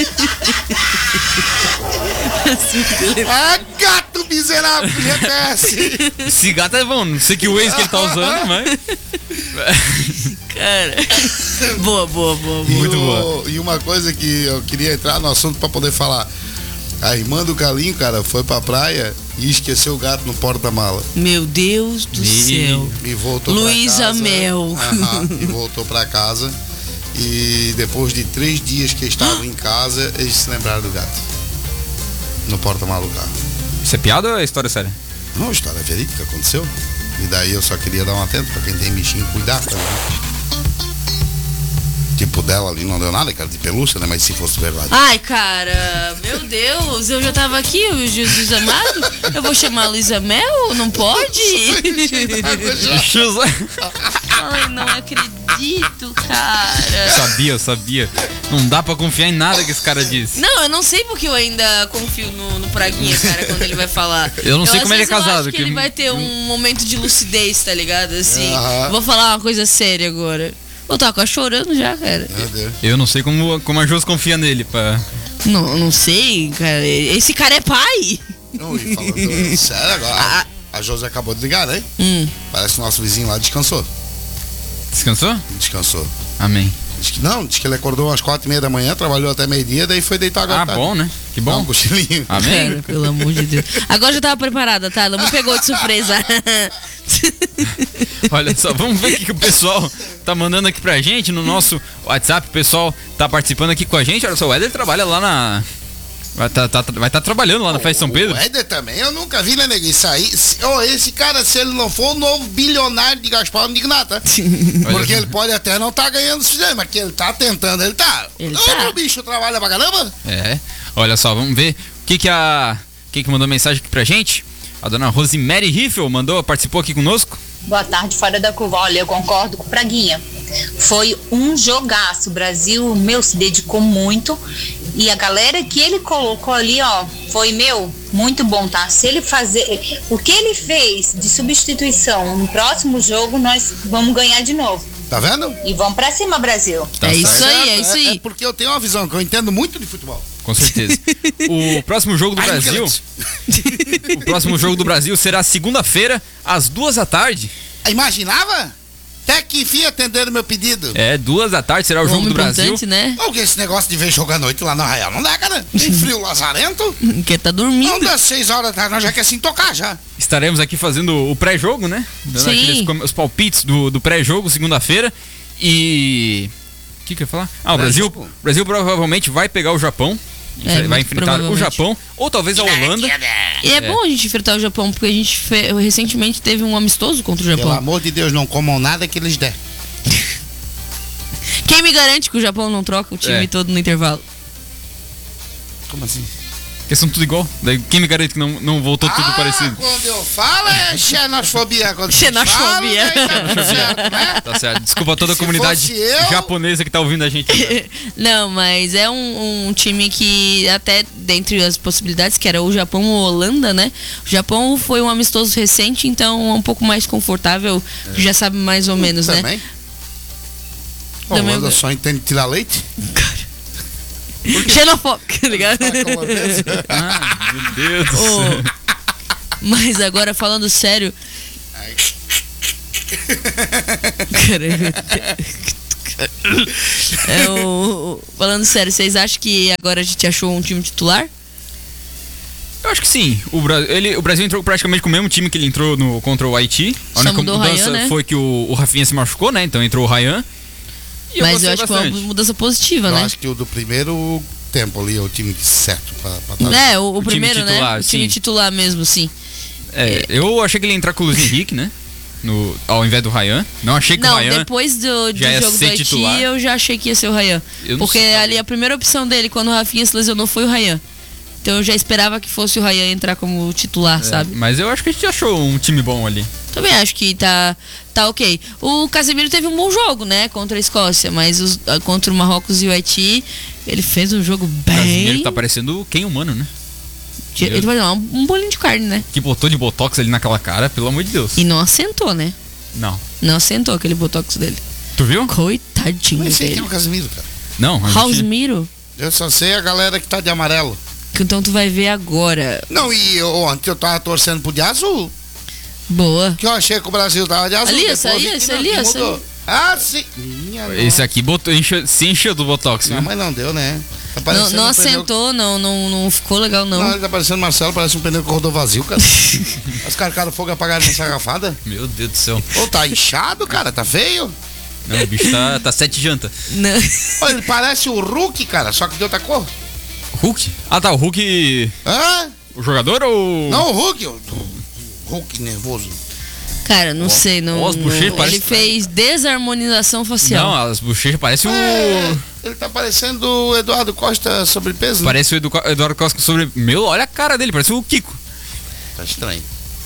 Ah, gato miserável, repete. Esse gato é bom, não sei que Waze que ele tá usando, mas... Cara, boa. Muito boa. E uma coisa que eu queria entrar no assunto pra poder falar. A irmã do Galinho, cara, foi pra praia e esqueceu o gato no porta-mala. Meu Deus do céu. E voltou Luísa pra casa. Mel. E voltou pra casa. E depois de 3 dias que estavam em casa, eles se lembraram do gato. No porta-mala do carro. Isso é piada ou é história séria? Não, história verídica, aconteceu. E daí eu só queria dar um atento pra quem tem bichinho, cuidar também. Tipo dela ali não deu nada, cara, de pelúcia, né? Mas se fosse verdade. Ai, cara, meu Deus, eu já tava aqui, o Jesus amado. Eu vou chamar a Luísa Mel? Não pode? Ai, não acredito, cara. Eu sabia. Não dá pra confiar em nada que esse cara disse. Não, eu não sei porque eu ainda confio no Praguinha, cara, quando ele vai falar. Eu não sei como ele é às vezes, casado. Eu acho que ele vai ter um momento de lucidez, tá ligado? Assim, vou falar uma coisa séria agora. Eu tava quase chorando já, cara. Meu Deus. Eu não sei como a Josi confia nele, pá. Não sei, cara. Esse cara é pai. Não, e falando sério agora, a Josi acabou de ligar, né? Parece que o nosso vizinho lá descansou. Descansou? Descansou. Amém. Diz que ele acordou às 4:30 da manhã, trabalhou até meio-dia, daí foi deitar agora. Bom, né? Que bom. Dá um cochilinho. Amém. Cara, pelo amor de Deus. Agora já tava preparada, tá? Ela me pegou de surpresa. Olha só, vamos ver o que o pessoal tá mandando aqui pra gente no nosso WhatsApp. O pessoal tá participando aqui com a gente. Olha só, o Éder trabalha lá na... Vai tá trabalhando lá na Festa de São Pedro. O Éder também, eu nunca vi, né, nego? Isso aí, esse cara, se ele não for o novo bilionário de Gaspar, não digo nada. Porque ele pode até não tá ganhando sujeito, mas que ele tá tentando, ele tá. O bicho trabalha pra caramba. É, olha só, vamos ver o que mandou mensagem aqui pra gente. A dona Rosemary Riffel participou aqui conosco. Boa tarde, fora da curva. Olha, eu concordo com o Praguinha. Foi um jogaço. O Brasil, se dedicou muito. E a galera que ele colocou ali, ó, foi, muito bom, tá? Se ele fazer o que ele fez de substituição no próximo jogo, nós vamos ganhar de novo. Tá vendo? E vamos pra cima, Brasil. É isso aí. É porque eu tenho uma visão, que eu entendo muito de futebol. Com certeza. O próximo jogo do Brasil... O próximo jogo do Brasil será segunda-feira, às 14h. Imaginava? Até que enfim atenderam meu pedido. 14h será o jogo do Brasil. Né? Porque esse negócio de ver jogo à noite lá no Arraial não dá, cara. Tem frio lazarento. Quer tá dormindo. Não dá 6 horas da tarde, nós já quer assim tocar já. Estaremos aqui fazendo o pré-jogo, né? Sim. Os palpites do pré-jogo, segunda-feira. E... O que eu ia falar? O Brasil provavelmente vai pegar o Japão. Vai enfrentar o Japão, ou talvez a Holanda. E é bom a gente enfrentar o Japão, porque a gente recentemente teve um amistoso contra o Japão. Pelo amor de Deus, não comam nada que eles der. Quem me garante que o Japão não troca o time todo no intervalo? Como assim? Porque são tudo igual. Daí quem me garante que não voltou tudo parecido? Quando eu falo é xenofobia. Xenofobia. Tá certo. Desculpa a toda a comunidade japonesa que tá ouvindo a gente. Não, mas é um time que até dentre as possibilidades, que era o Japão ou a Holanda, né? O Japão foi um amistoso recente, então é um pouco mais confortável, já sabe mais ou menos, também. né? A Holanda só entende tirar leite? Xenofóbico, tá ligado? Meu Deus do céu. Mas agora falando sério. Falando sério, vocês acham que agora a gente achou um time titular? Eu acho que sim. O Brasil entrou praticamente com o mesmo time que ele entrou contra o Haiti. A única mudança foi que o Rafinha se machucou, né? Então entrou o Ryan. Mas eu acho que foi uma mudança positiva, né? Eu acho que o do primeiro tempo ali é o time certo pra o primeiro, titular, né? O time titular mesmo, sim. Eu achei que ele ia entrar com o Luiz Henrique, né? Ao invés do Ryan. Não achei que o Ryan depois do jogo do Haiti, titular. Eu já achei que ia ser o Ryan. Porque ali a primeira opção dele, quando o Rafinha se lesionou, foi o Ryan. Então eu já esperava que fosse o Ryan entrar como titular, sabe? Mas eu acho que a gente achou um time bom ali. Também acho que tá ok. O Casemiro teve um bom jogo, né? Contra a Escócia, mas contra o Marrocos e o Haiti, ele fez um jogo bem... O Casemiro tá parecendo quem humano, né? Ele vai dar um bolinho de carne, né? Que botou de botox ali naquela cara, pelo amor de Deus. E não assentou, né? Não assentou aquele botox dele. Tu viu? Coitadinho dele. Mas esse aí dele. é o Casemiro, cara. Não, Casemiro? Eu só sei a galera que tá de amarelo. Então tu vai ver agora. Não, e ontem eu tava torcendo pro de azul. Boa. Que eu achei que o Brasil tava de azul. Aliás, Ah, sim. Esse aqui se encheu do Botox, não, viu? mas não deu, né? Tá não assentou, não ficou legal, não. Não, ele tá parecendo Marcelo, parece um pneu que rodou vazio, cara. Os carcaram fogo e apagaram essa garrafada. Meu Deus do céu. Ô, tá inchado, cara, tá feio. Não, o bicho tá 7 janta. Não. Olha, ele parece o Hulk, cara, só que de outra cor. Hulk? Ah, tá, o Hulk... Hã? O jogador ou... Não, o Hulk. O Hulk nervoso. Cara, não sei, não. As bochechas ele fez desarmonização facial. Não, as bochechas parecem Ele tá parecendo o Eduardo Costa sobrepeso. Parece o Eduardo Costa sobre... Meu, olha a cara dele, parece o Kiko. Tá estranho.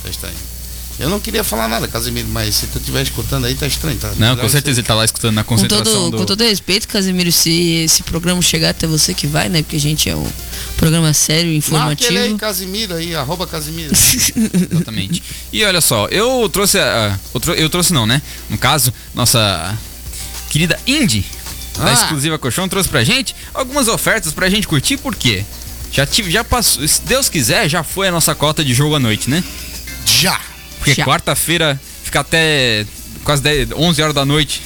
Eu não queria falar nada, Casimiro, mas se tu estiver escutando aí, tá estranho. Tá? Não, com certeza ele tá lá escutando na concentração com todo respeito, Casimiro, se esse programa chegar até você que vai, né? Porque a gente é um programa sério, informativo. Marca ele aí, Casimiro aí, @Casimiro. Exatamente. E olha só, eu trouxe eu trouxe não, né? No caso, nossa querida Indy, da Exclusiva Colchão, trouxe pra gente algumas ofertas pra gente curtir, por quê? Já passou, se Deus quiser, já foi a nossa cota de jogo à noite, né? Já! Porque quarta-feira fica até quase 11 horas da noite.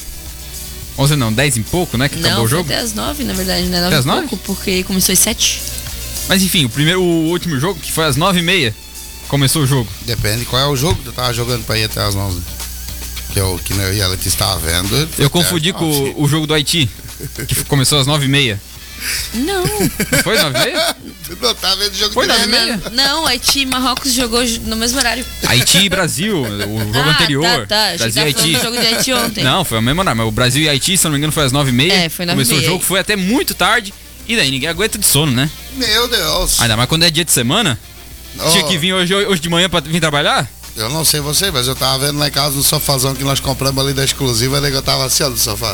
11 não, 10 e pouco, né? Que acabou o jogo. Até as 9, na verdade, né? 9 até as 9? Pouco, porque começou às 7. Mas enfim, o último jogo, que foi às 9h30, começou o jogo. Depende qual é o jogo que tu tava jogando pra ir até as 11. Que eu e ela estava vendo. Eu confundi com o jogo do Haiti, que começou às 9h30. Não. Foi 9h30? Tu não tá vendo o jogo Foi de 9h30? Não, Haiti e Marrocos jogou no mesmo horário. Haiti e Brasil, o jogo anterior. Tá. Brasil e Haiti. O jogo de Haiti ontem. Não, foi o mesmo horário, mas o Brasil e Haiti, se não me engano, foi às 9h30. É, foi 9h30. Começou o jogo, foi até muito tarde. E daí ninguém aguenta de sono, né? Meu Deus. Ainda mais quando é dia de semana. Tinha que vir hoje de manhã pra vir trabalhar? Eu não sei você, mas eu tava vendo lá em casa no sofazão que nós compramos ali da Exclusiva, eu tava assim, ó, no sofá.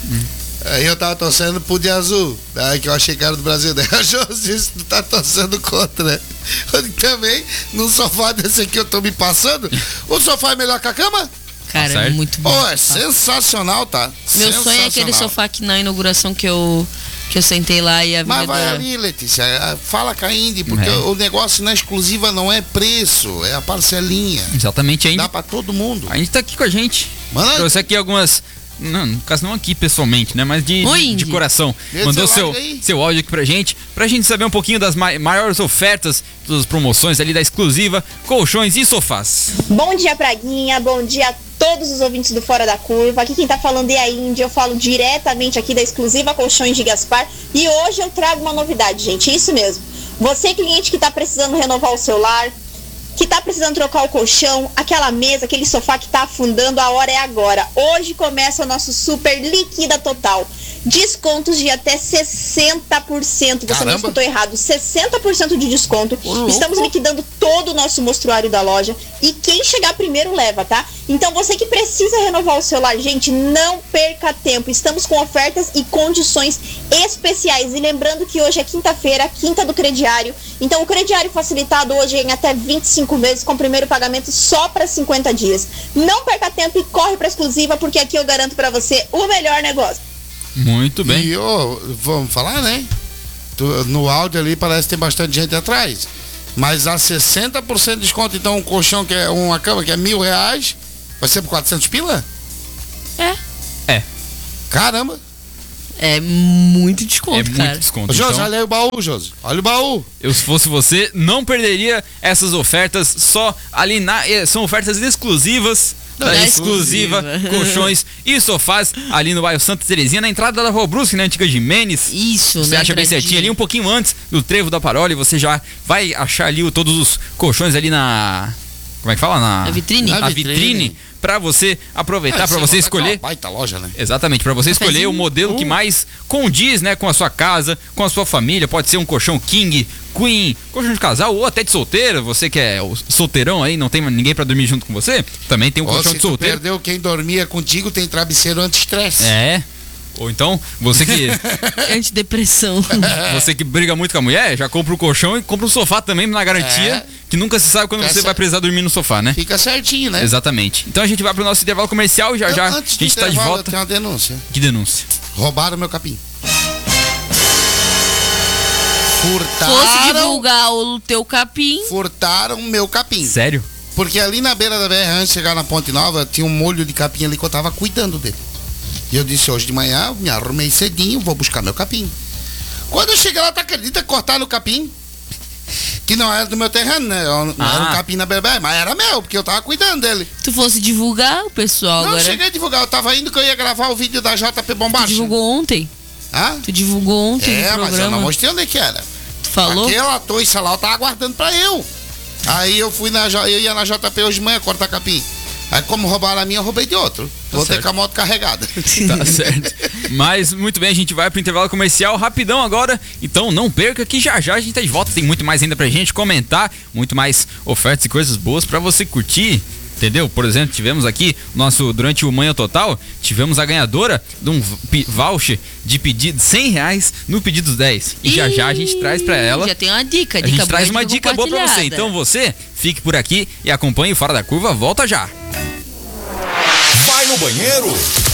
Aí eu tava torcendo pro de azul, daí que eu achei que era do Brasil. Daí a Josi disse, tu tá torcendo contra. Eu também, num sofá desse aqui eu tô me passando. O sofá é melhor que a cama? Cara, é muito bom. É sensacional, tá? Meu sonho é aquele sofá que na inauguração que eu sentei lá e a vida... Mas vai ali, Letícia, fala com a Indy, porque o negócio na Exclusiva não é preço, é a parcelinha. Exatamente, ainda. Dá pra todo mundo. A gente tá aqui com a gente. Mano, trouxe aqui algumas... Não, no caso não aqui pessoalmente, né? Mas de coração. Mandou seu áudio aqui pra gente saber um pouquinho das maiores ofertas, das promoções ali da Exclusiva, colchões e sofás. Bom dia, Praguinha, bom dia a todos os ouvintes do Fora da Curva. Aqui quem tá falando é a Indy, eu falo diretamente aqui da Exclusiva Colchões de Gaspar. E hoje eu trago uma novidade, gente, isso mesmo. Você, cliente que tá precisando renovar o seu lar, que tá precisando trocar o colchão, aquela mesa, aquele sofá que tá afundando, a hora é agora. Hoje começa o nosso super liquida total. Descontos de até 60%. Você não escutou errado, 60% de desconto. Estamos liquidando todo o nosso mostruário da loja. E quem chegar primeiro leva, tá? Então você que precisa renovar o seu lar, gente, não perca tempo. Estamos com ofertas e condições especiais. E lembrando que hoje é quinta-feira, quinta do crediário. Então o crediário facilitado hoje em até 25 vezes com primeiro pagamento só para 50 dias. Não perca tempo e corre para Exclusiva, porque aqui eu garanto para você o melhor negócio. Muito bem. E vamos falar, né? No áudio ali parece que tem bastante gente atrás. Mas a 60% de desconto, então um colchão que é uma cama que é R$1.000, vai ser por 400 pila? É. Caramba. É muito desconto, cara. Muito desconto. Josi, então, olha aí o baú, Josi. Olha o baú. Eu, se fosse você, não perderia essas ofertas só ali são ofertas exclusivas da Exclusiva Colchões e Sofás ali no bairro Santa Terezinha, na entrada da Rua Brusque, na antiga Jimenez. Isso, você acha bem certinho ali, um pouquinho antes do Trevo da Parole, você já vai achar ali todos os colchões ali na... Como é que fala? Na vitrine. Na vitrine. Pra você aproveitar, pra você escolher. Baita loja, né? Exatamente, pra você escolher o modelo que mais condiz, né, com a sua casa, com a sua família. Pode ser um colchão king, queen, colchão de casal ou até de solteiro. Você que é solteirão aí, não tem ninguém pra dormir junto com você, também tem um colchão de solteiro. Se perdeu quem dormia contigo, tem travesseiro anti-estresse. É. Ou então, você que... Antidepressão. Você que briga muito com a mulher, já compra o colchão e compra o sofá também na garantia, que nunca se sabe quando você vai precisar dormir no sofá, né? Fica certinho, né? Exatamente. Então a gente vai pro nosso intervalo comercial e já a gente tá de volta. Eu tenho uma denúncia. Que denúncia? Roubaram meu capim. Fosse divulgar o teu capim. Furtaram meu capim. Sério? Porque ali na beira da BR, antes de chegar na Ponte Nova, tinha um molho de capim ali que eu tava cuidando dele. E eu disse, hoje de manhã, me arrumei cedinho, vou buscar meu capim. Quando eu cheguei lá, tu acredita que cortaram o capim? Que não era do meu terreno, né? Não era um capim na beira, mas era meu, porque eu tava cuidando dele. Tu fosse divulgar o pessoal não, agora? Não, cheguei a divulgar, eu tava indo que eu ia gravar o vídeo da JP Bombacha. Tu divulgou ontem? Tu divulgou ontem no programa. Mas eu não mostrei onde que era. Tu falou? Aquela toiça lá eu tava aguardando pra eu. Aí eu ia na JP hoje de manhã cortar capim. Aí como roubaram a minha, eu roubei de outro. Voltei com a moto carregada. Tá certo. Mas muito bem, a gente vai pro intervalo comercial rapidão agora. Então não perca que já a gente tá de volta. Tem muito mais ainda pra gente comentar. Muito mais ofertas e coisas boas pra você curtir. Entendeu? Por exemplo, tivemos aqui durante o Manhã Total, tivemos a ganhadora de um voucher de pedido R$100 no Pedidos 10. E já a gente traz pra ela. Já tem uma dica. A gente traz uma dica boa pra você. Então você fique por aqui e acompanhe o Fora da Curva. Volta já. Vai no banheiro?